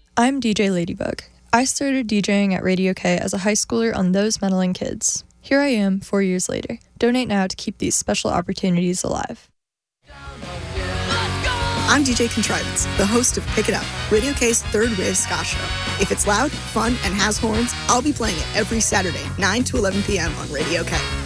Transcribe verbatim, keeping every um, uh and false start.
I'm D J Ladybug. I started DJing at Radio K as a high schooler on Those Meddling Kids. Here I am, four years later. Donate now to keep these special opportunities alive. I'm D J Contrivance, the host of Pick It Up, Radio K's third wave ska show. If it's loud, fun, and has horns, I'll be playing it every Saturday, nine to eleven p.m. on Radio K.